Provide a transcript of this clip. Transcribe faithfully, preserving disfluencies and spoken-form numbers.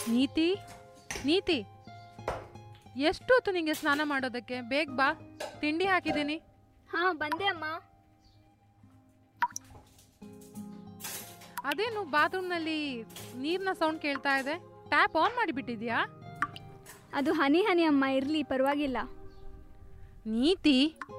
ನೀತಿ ನೀತಿ ಎಷ್ಟೊತ್ತು ನಿಂಗೆ ಸ್ನಾನ ಮಾಡೋದಕ್ಕೆ? ಬೇಗ ಬಾ, ತಿಂಡಿ ಹಾಕಿದ್ದೀನಿ. ಹಾ ಬಂದೆ ಅಮ್ಮ. ಅದೇನು ಬಾತ್ರೂಮ್ನಲ್ಲಿ ನೀರಿನ ಸೌಂಡ್ ಕೇಳ್ತಾ ಇದೆ? Tap on ಮಾಡಿಬಿಟ್ಟಿದ್ಯಾ? ಅದು ಹನಿ ಹನಿ ಅಮ್ಮ, ಇರಲಿ ಪರವಾಗಿಲ್ಲ. ನೀತಿ